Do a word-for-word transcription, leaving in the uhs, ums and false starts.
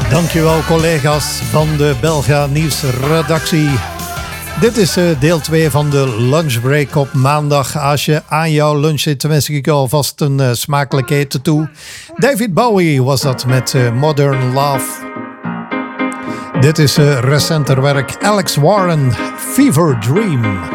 Dankjewel collega's van de Belga Nieuwsredactie. Dit is deel twee van de lunchbreak op maandag. Als je aan jouw lunch zit, wens ik je alvast een uh, smakelijk eten toe. David Bowie was dat met uh, Modern Love. Dit is uh, recenter werk Alex Warren, Fever Dream.